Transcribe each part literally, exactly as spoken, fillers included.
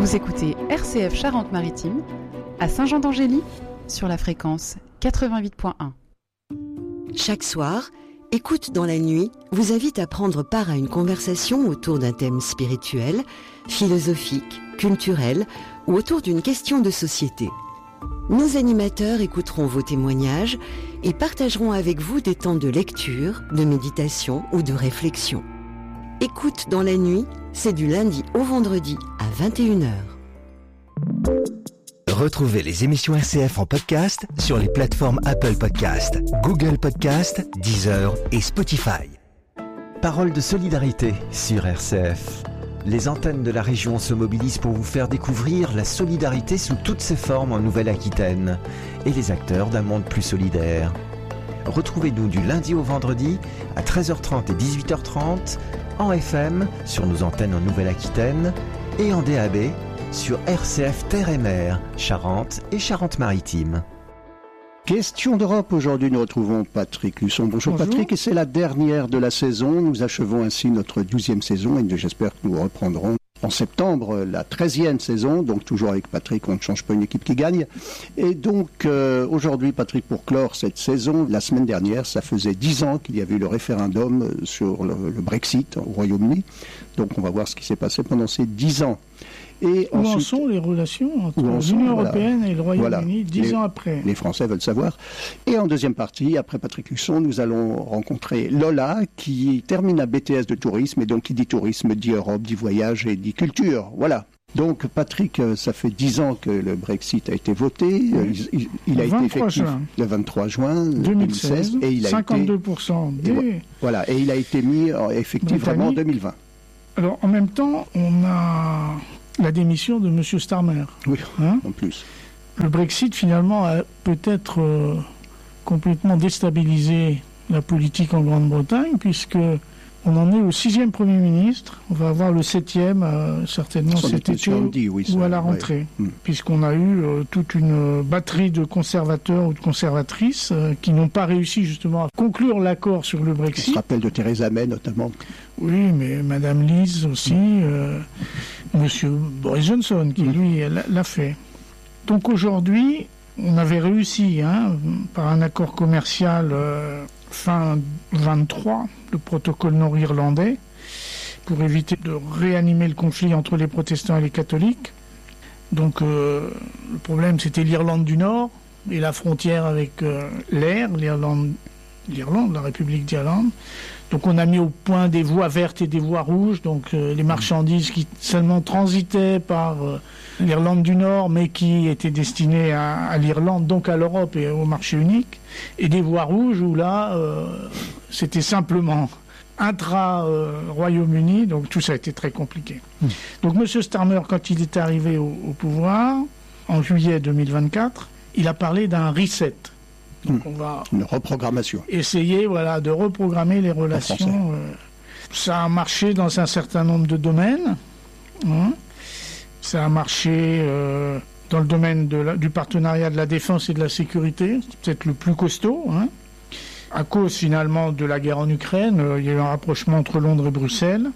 Vous écoutez R C F Charente-Maritime à Saint-Jean-d'Angély sur la fréquence quatre-vingt-huit point un. Chaque soir, Écoute dans la nuit vous invite à prendre part à une conversation autour d'un thème spirituel, philosophique, culturel ou autour d'une question de société. Nos animateurs écouteront vos témoignages et partageront avec vous des temps de lecture, de méditation ou de réflexion. Écoute dans la nuit, c'est du lundi au vendredi à vingt et une heures. Retrouvez les émissions R C F en podcast sur les plateformes Apple Podcast, Google Podcast, Deezer et Spotify. Parole de solidarité sur R C F. Les antennes de la région se mobilisent pour vous faire découvrir la solidarité sous toutes ses formes en Nouvelle-Aquitaine et les acteurs d'un monde plus solidaire. Retrouvez-nous du lundi au vendredi à treize heures trente et dix-huit heures trente en F M sur nos antennes en Nouvelle-Aquitaine et en D A B sur R C F Terre et Mer, Charente et Charente-Maritime. Question d'Europe, aujourd'hui nous retrouvons Patrick Husson. Bonjour, Bonjour Patrick, et c'est la dernière de la saison. Nous achevons ainsi notre douzième saison et j'espère que nous reprendrons en septembre la treizième saison. Donc toujours avec Patrick, on ne change pas une équipe qui gagne. Et donc euh, aujourd'hui Patrick, pour clore cette saison, la semaine dernière, ça faisait dix ans qu'il y avait eu le référendum sur le, le Brexit au Royaume-Uni. Donc on va voir ce qui s'est passé pendant ces dix ans. Et où ensuite, en sont les relations entre l'Union sont, européenne voilà, et le Royaume-Uni voilà, dix les, ans après? Les Français veulent savoir. Et en deuxième partie, après Patrick Husson, nous allons rencontrer Lola, qui termine un B T S de tourisme, et donc qui dit tourisme, dit Europe, dit voyage et dit culture. Voilà. Donc Patrick, ça fait dix ans que le Brexit a été voté. Oui. Il, il a été effectif juin. le vingt-trois juin deux mille seize, et il a cinquante-deux pour cent été, des... et voilà, et il a été mis effectif vraiment en deux mille vingt. Alors en même temps, on a la démission de M. Starmer. Oui, hein en plus. Le Brexit, finalement, a peut-être euh, complètement déstabilisé la politique en Grande-Bretagne, puisque on en est au sixième Premier ministre. On va avoir le septième, euh, certainement cet été, dit, oui, ou à la rentrée, ouais. puisqu'on a eu euh, toute une batterie de conservateurs ou de conservatrices euh, qui n'ont pas réussi justement à conclure l'accord sur le Brexit. On se rappelle de Theresa May, notamment. Oui, mais Madame Liz aussi, euh, Monsieur Boris Johnson, qui lui l'a fait. Donc aujourd'hui, on avait réussi, hein, par un accord commercial euh, fin vingt-trois, le protocole nord-irlandais, pour éviter de réanimer le conflit entre les protestants et les catholiques. Donc euh, le problème, c'était l'Irlande du Nord et la frontière avec euh, l'air, l'Irlande, l'Irlande, la République d'Irlande. Donc on a mis au point des voies vertes et des voies rouges, donc euh, les marchandises qui seulement transitaient par euh, l'Irlande du Nord, mais qui étaient destinées à, à l'Irlande, donc à l'Europe et au marché unique, et des voies rouges où là, euh, c'était simplement intra-Royaume-Uni, euh, donc tout ça a été très compliqué. Mmh. Donc M. Starmer, quand il est arrivé au, au pouvoir, en juillet deux mille vingt-quatre, il a parlé d'un reset. Donc on va une reprogrammation. Essayer voilà, de reprogrammer les relations. Euh, ça a marché dans un certain nombre de domaines. Hein. Ça a marché euh, dans le domaine de la, du partenariat de la défense et de la sécurité. C'est peut-être le plus costaud. Hein. À cause finalement de la guerre en Ukraine, euh, il y a eu un rapprochement entre Londres et Bruxelles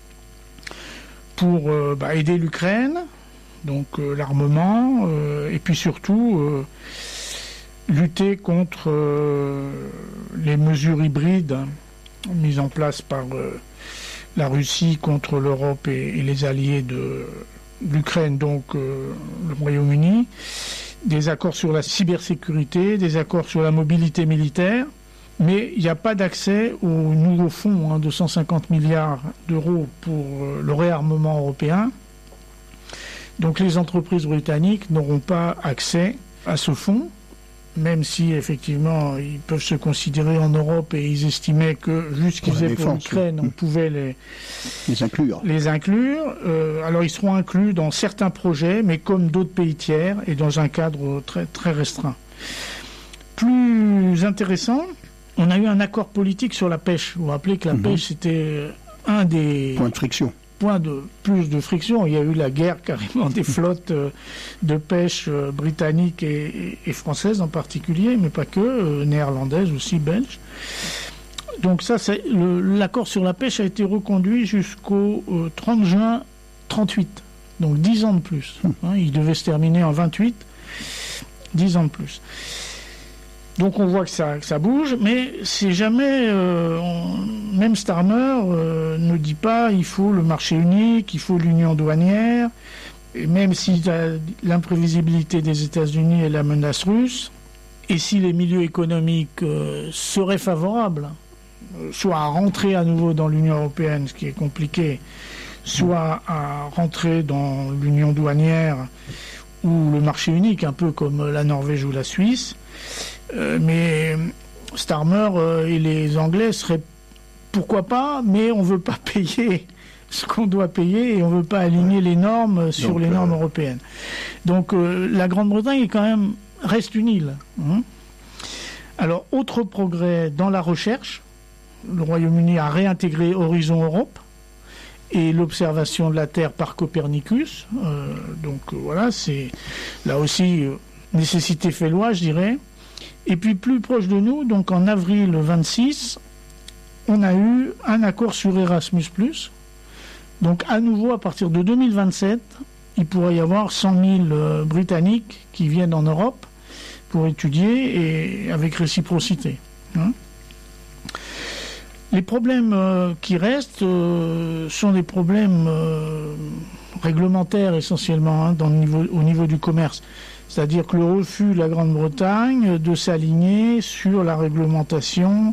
pour euh, bah, aider l'Ukraine, donc euh, l'armement, euh, et puis surtout... Euh, lutter contre euh, les mesures hybrides mises en place par euh, la Russie contre l'Europe et, et les alliés de l'Ukraine, donc euh, le Royaume-Uni, des accords sur la cybersécurité, des accords sur la mobilité militaire, mais il n'y a pas d'accès au nouveau fonds hein, de cent cinquante milliards d'euros pour euh, le réarmement européen. Donc les entreprises britanniques n'auront pas accès à ce fonds, même si effectivement ils peuvent se considérer en Europe et ils estimaient que vu ce qu'ils faisaient pour l'Ukraine, on pouvait les, les inclure. Les inclure. Euh, alors ils seront inclus dans certains projets, mais comme d'autres pays tiers et dans un cadre très, très restreint. Plus intéressant, on a eu un accord politique sur la pêche. Vous vous rappelez que la mmh. pêche c'était un des points de friction. Point de plus de friction. Il y a eu la guerre carrément des flottes euh, de pêche euh, britanniques et, et, et françaises en particulier, mais pas que, euh, néerlandaises aussi, belges. Donc ça, c'est le, l'accord sur la pêche a été reconduit jusqu'au euh, trente juin trente-huit. Donc dix ans de plus. Hein, il devait se terminer en vingt-huit, dix ans de plus. Donc on voit que ça, que ça bouge, mais c'est jamais... Euh, on, même Starmer euh, ne dit pas il faut le marché unique, il faut l'union douanière, et même si l'imprévisibilité des États-Unis et la menace russe, et si les milieux économiques euh, seraient favorables, euh, soit à rentrer à nouveau dans l'Union européenne, ce qui est compliqué, soit à rentrer dans l'union douanière ou le marché unique, un peu comme la Norvège ou la Suisse. Euh, mais Starmer euh, et les Anglais seraient pourquoi pas, mais on ne veut pas payer ce qu'on doit payer et on ne veut pas aligner les normes sur Donc, les normes euh... européennes. Donc euh, la Grande-Bretagne est quand même reste une île. Hein. Alors autre progrès dans la recherche, le Royaume-Uni a réintégré Horizon Europe et l'observation de la Terre par Copernicus. Euh, donc euh, voilà, c'est là aussi euh, nécessité fait loi, je dirais. Et puis plus proche de nous, donc en avril vingt-six, on a eu un accord sur Erasmus plus. Donc à nouveau, à partir de deux mille vingt-sept, il pourrait y avoir cent mille euh, Britanniques qui viennent en Europe pour étudier et avec réciprocité. Hein. Les problèmes euh, qui restent euh, sont des problèmes euh, réglementaires essentiellement hein, dans le niveau, au niveau du commerce. C'est-à-dire que le refus de la Grande-Bretagne de s'aligner sur la réglementation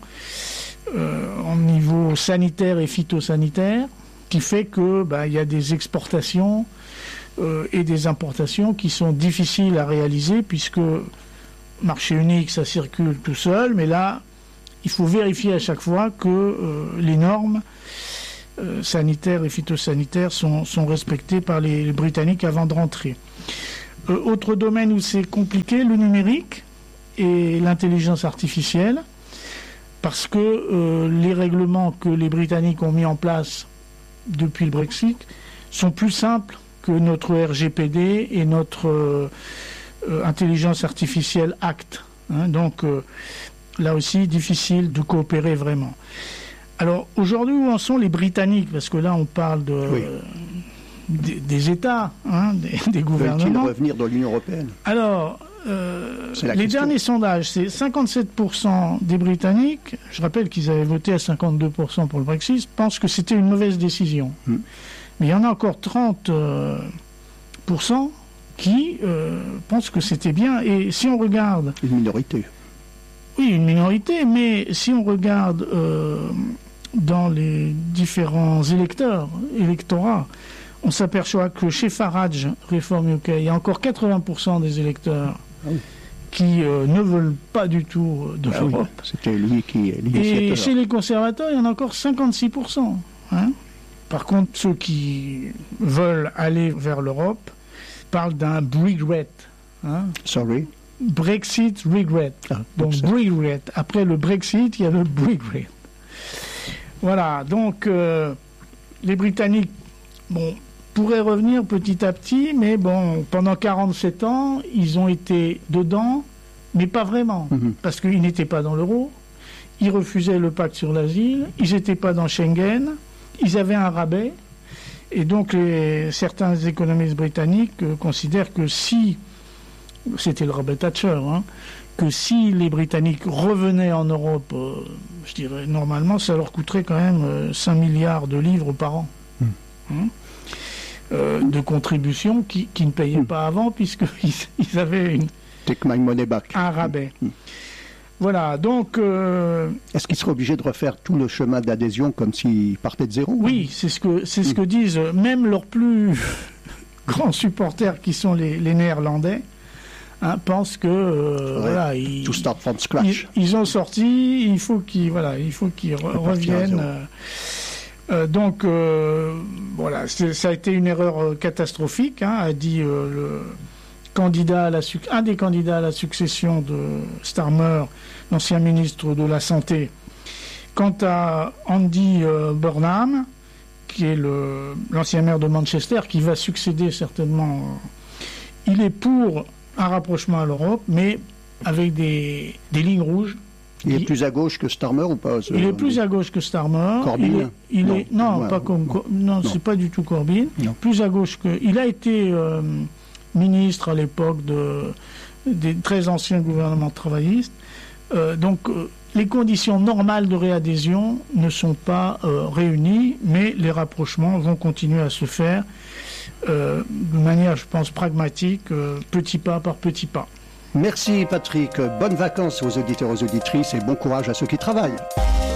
euh, en niveau sanitaire et phytosanitaire, qui fait que bah, y a des exportations euh, et des importations qui sont difficiles à réaliser, puisque marché unique, ça circule tout seul, mais là, il faut vérifier à chaque fois que euh, les normes euh, sanitaires et phytosanitaires sont, sont respectées par les, les Britanniques avant de rentrer. Euh, autre domaine où c'est compliqué, le numérique et l'intelligence artificielle, parce que euh, les règlements que les Britanniques ont mis en place depuis le Brexit sont plus simples que notre R G P D et notre euh, euh, intelligence artificielle Act. Hein, donc euh, là aussi, difficile de coopérer vraiment. Alors aujourd'hui, où en sont les Britanniques? Parce que là, on parle de... Oui. Euh, Des, des États, hein, des, des gouvernements. Veulent-ils revenir dans l'Union européenne? Alors, euh, les question. derniers sondages, c'est cinquante-sept pour cent des Britanniques, je rappelle qu'ils avaient voté à cinquante-deux pour cent pour le Brexit, pensent que c'était une mauvaise décision. Hmm. Mais il y en a encore trente pour cent qui euh, pensent que c'était bien. Et si on regarde... Une minorité. Oui, une minorité, mais si on regarde euh, dans les différents électeurs, électorats, on s'aperçoit que chez Farage, Reform U K, il y a encore quatre-vingts pour cent des électeurs ah oui. qui euh, ne veulent pas du tout de ah l'Europe. Oui, c'était lui qui est l'initiateur. Et chez les conservateurs, il y en a encore cinquante-six pour cent. Hein. Par contre, ceux qui veulent aller vers l'Europe parlent d'un regret. Hein. Sorry. Brexit regret. Ah, donc regret. Après le Brexit, il y a le regret. Voilà, donc euh, les Britanniques, bon, pourraient revenir petit à petit, mais bon, pendant quarante-sept ans, ils ont été dedans, mais pas vraiment, mmh. parce qu'ils n'étaient pas dans l'euro, ils refusaient le pacte sur l'asile, ils n'étaient pas dans Schengen, ils avaient un rabais, et donc les, certains économistes britanniques euh, considèrent que si, c'était le rabais Thatcher, hein, que si les Britanniques revenaient en Europe, euh, je dirais normalement, ça leur coûterait quand même euh, cinq milliards de livres par an. Mmh. Hein euh, de contributions qui, qui ne payaient mmh. pas avant, puisqu'ils ils avaient une, Take my money back. un rabais. Mmh. Voilà, donc... Euh, Est-ce qu'ils seraient obligés de refaire tout le chemin d'adhésion comme s'ils partaient de zéro? Oui, c'est ce que, c'est mmh. ce que disent même leurs plus grands supporters, qui sont les, les Néerlandais, hein, pensent que... Euh, ouais, voilà, ils, to start from scratch. Ils, ils ont sorti, il faut qu'ils, voilà, il faut qu'ils re, reviennent... Euh, Euh, donc, euh, voilà, ça a été une erreur euh, catastrophique, hein, a dit euh, le candidat à la un des candidats à la succession de Starmer, l'ancien ministre de la Santé. Quant à Andy euh, Burnham, qui est le, l'ancien maire de Manchester, qui va succéder certainement, euh, il est pour un rapprochement à l'Europe, mais avec des, des lignes rouges. Il est plus à gauche que Starmer ou pas? Il est plus à gauche que Starmer. Corbyn? Il est, il non, est, non, ouais. pas comme non, non. c'est pas du tout Corbyn. Non. Plus à gauche que. Il a été euh, ministre à l'époque de des très anciens gouvernements travaillistes. Euh, donc euh, les conditions normales de réadhésion ne sont pas euh, réunies, mais les rapprochements vont continuer à se faire euh, de manière, je pense, pragmatique, euh, petit pas par petit pas. Merci Patrick, bonnes vacances aux auditeurs et aux auditrices et bon courage à ceux qui travaillent.